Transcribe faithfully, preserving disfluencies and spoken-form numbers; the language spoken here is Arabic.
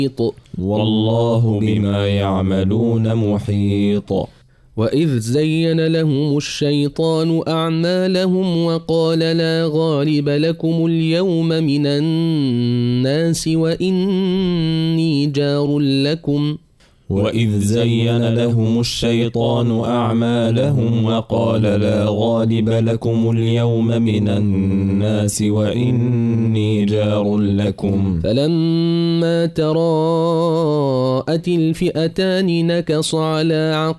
والله بما يعملون محيط. وإذ زين لهم الشيطان أعمالهم وقال لا غالب لكم اليوم من الناس وإني جار لكم وإذ زين لهم الشيطان أعمالهم وقال لا غالب لكم اليوم من الناس وإني جار لكم فلما تراءت الفئتان نكص على عقبه